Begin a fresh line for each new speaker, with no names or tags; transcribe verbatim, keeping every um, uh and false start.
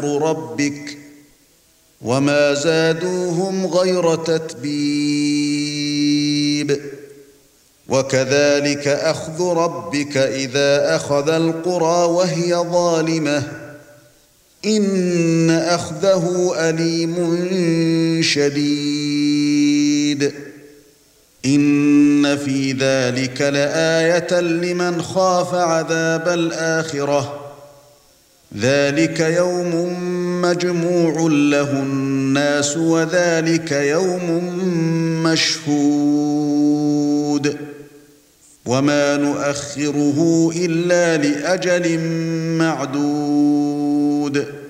ربك وما زادوهم غير تتبيب وكذلك أخذ ربك إذا أخذ القرى وهي ظالمة إن أخذه أليم شديد إن في ذلك لآية لمن خاف عذاب الآخرة ذلك يوم مجموع له الناس وذلك يوم مشهود وما نؤخره إلا لأجل معدود